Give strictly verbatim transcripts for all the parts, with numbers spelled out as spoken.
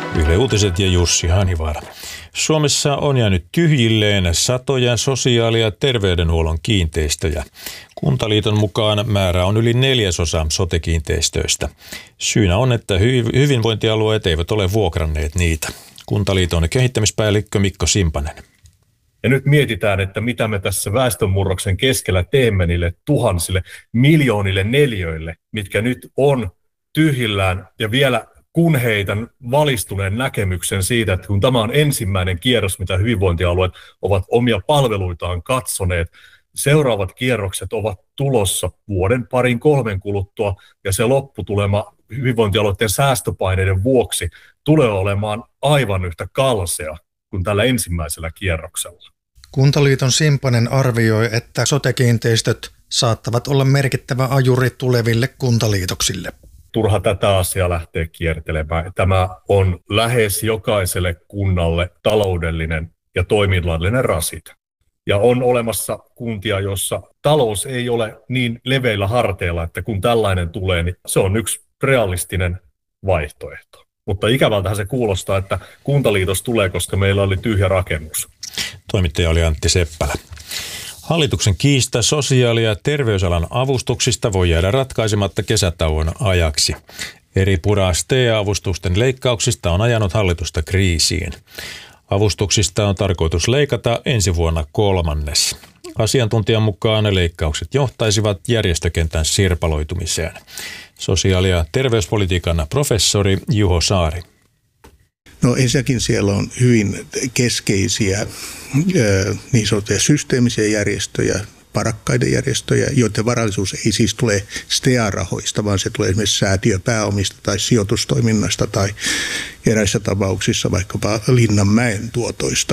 Yle Uutiset ja Jussi Hanivaara. Suomessa on jäänyt tyhjilleen satoja sosiaali- ja terveydenhuollon kiinteistöjä. Kuntaliiton mukaan määrä on yli neljäsosa sote-kiinteistöistä. Syynä on, että hyvinvointialueet eivät ole vuokranneet niitä. Kuntaliiton kehittämispäällikkö Mikko Simpanen. Ja nyt mietitään, että mitä me tässä väestönmurroksen keskellä teemme niille tuhansille, miljoonille neliöille, mitkä nyt on tyhjillään, ja vielä kun heitän valistuneen näkemyksen siitä, että kun tämä on ensimmäinen kierros, mitä hyvinvointialueet ovat omia palveluitaan katsoneet, seuraavat kierrokset ovat tulossa vuoden, parin, kolmen kuluttua, ja se lopputulema hyvinvointialueiden säästöpaineiden vuoksi tulee olemaan aivan yhtä kalsea kuin tällä ensimmäisellä kierroksella. Kuntaliiton Simpanen arvioi, että sote-kiinteistöt saattavat olla merkittävä ajuri tuleville kuntaliitoksille. Turha tätä asiaa lähtee kiertelemään. Tämä on lähes jokaiselle kunnalle taloudellinen ja toiminnallinen rasite. Ja on olemassa kuntia, jossa talous ei ole niin leveillä harteilla, että kun tällainen tulee, niin se on yksi realistinen vaihtoehto. Mutta ikävältähän se kuulostaa, että kuntaliitos tulee, koska meillä oli tyhjä rakennus. Toimittaja oli Antti Seppälä. Hallituksen kiista sosiaali- ja terveysalan avustuksista voi jäädä ratkaisematta kesätauon ajaksi. Eri pura S T E-avustusten leikkauksista on ajanut hallitusta kriisiin. Avustuksista on tarkoitus leikata ensi vuonna kolmannes. Asiantuntijan mukaan leikkaukset johtaisivat järjestökentän sirpaloitumiseen. Sosiaali- ja terveyspolitiikan professori Juho Saari. No ensinnäkin siellä on hyvin keskeisiä niin sanottuja systeemisiä järjestöjä, parakkaiden järjestöjä, joiden varallisuus ei siis tule S T E A-rahoista, vaan se tulee esimerkiksi säätiöpääomista tai sijoitustoiminnasta tai eräissä tapauksissa vaikkapa Linnanmäen tuotoista.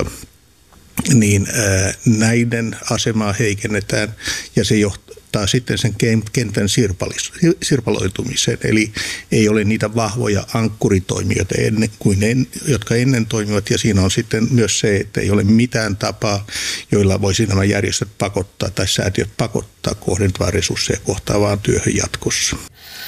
Niin ää, näiden asemaa heikennetään ja se johtaa sitten sen kentän sirpaloitumiseen. Eli ei ole niitä vahvoja ankkuritoimijoita, ennen, kuin en, jotka ennen toimivat, ja siinä on sitten myös se, että ei ole mitään tapaa, joilla voisi nämä järjestöt pakottaa tai säätiöt pakottaa kohdentavaa resursseja kohtaavaan työhön jatkossa.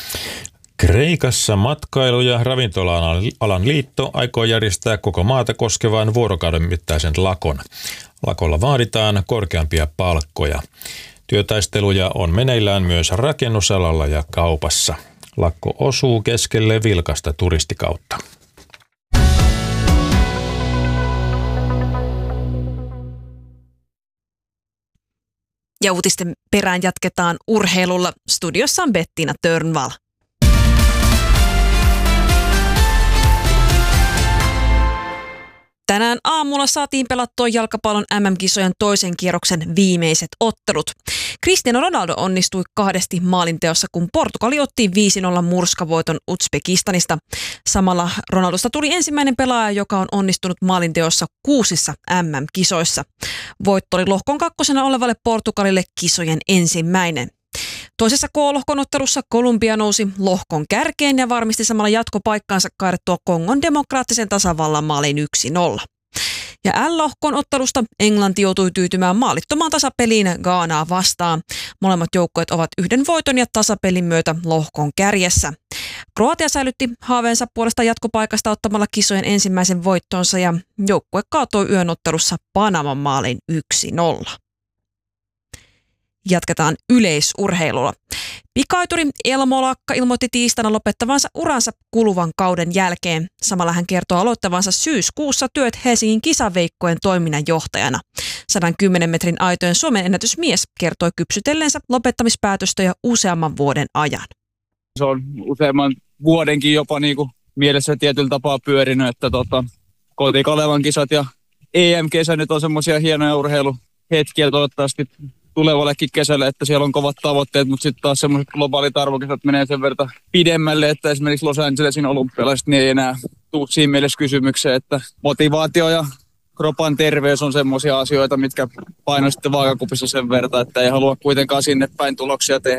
Kreikassa matkailu- ja ravintola-alan liitto aikoo järjestää koko maata koskevan vuorokauden mittaisen lakon. Lakolla vaaditaan korkeampia palkkoja. Työtaisteluja on meneillään myös rakennusalalla ja kaupassa. Lakko osuu keskelle vilkasta turistikautta. Ja uutisten perään jatketaan urheilulla. Studiossa on Bettina Törnvall. Tänään aamulla saatiin pelattua jalkapallon M M-kisojen toisen kierroksen viimeiset ottelut. Cristiano Ronaldo onnistui kahdesti maalinteossa, kun Portugali otti viisi nolla murskavoiton Uzbekistanista. Samalla Ronaldosta tuli ensimmäinen pelaaja, joka on onnistunut maalinteossa kuusissa M M-kisoissa. Voitto oli lohkon kakkosena olevalle Portugalille kisojen ensimmäinen. Toisessa K-lohkon ottelussa Kolumbia nousi lohkon kärkeen ja varmisti samalla jatkopaikkaansa kaadettua Kongon demokraattisen tasavallan maaliin yksi nolla. Ja L-lohkon ottelusta Englanti joutui tyytymään maalittomaan tasapeliin Ghanaa vastaan. Molemmat joukkueet ovat yhden voiton ja tasapelin myötä lohkon kärjessä. Kroatia säilytti haaveensa puolesta jatkopaikasta ottamalla kisojen ensimmäisen voittonsa ja joukkue kaatoi yön ottelussa Panaman maaliin yksi nolla. Jatketaan yleisurheilulla. Pikaituri Elmo Lakka ilmoitti tiistaina lopettavansa uransa kuluvan kauden jälkeen. Samalla hän kertoo aloittavansa syyskuussa työt Helsingin kisaveikkojen toiminnanjohtajana. sata kymmenen metrin aitojen Suomen ennätysmies kertoi kypsytellensä lopettamispäätöstä jo useamman vuoden ajan. Se on useamman vuodenkin jopa niin kuin mielessä tietyllä tapaa pyörinyt, että tota, Koti-Kalevan kisat ja E M-kesä nyt on semmoisia hienoja urheiluhetkiä toivottavasti tulevallekin kesälle, että siellä on kovat tavoitteet, mutta sitten taas semmoiset globaalit arvokisat menee sen verran pidemmälle, että esimerkiksi Los Angelesin olympialaiset niin ei enää tule siinä mielessä kysymykseen, että motivaatio ja kropan terveys on semmoisia asioita, mitkä painoi sitten vaakakupissa sen verran, että ei halua kuitenkaan sinne päin tuloksia tehdä.